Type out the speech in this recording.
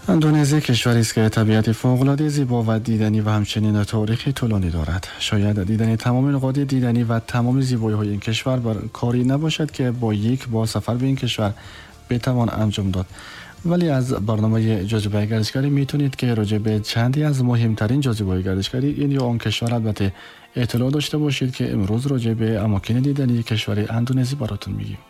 اندونزی کشوری است که طبیعت فوق‌العاده زیبا و دیدنی و همچنین تاریخی طولانی دارد. شاید دیدن تمام نقاط دیدنی و تمام زیبایی‌های این کشور بر کاری نباشد که با یک بار سفر به این کشور بتوان انجام داد. ولی از برنامه جاذبه گردشگری میتونید که راجع به چندی از مهمترین جاذبه‌های گردشگری این یا آن کشور البته اطلاع داشته باشید که امروز راجع به اماکن دیدنی کشور اندونزی براتون میگیم.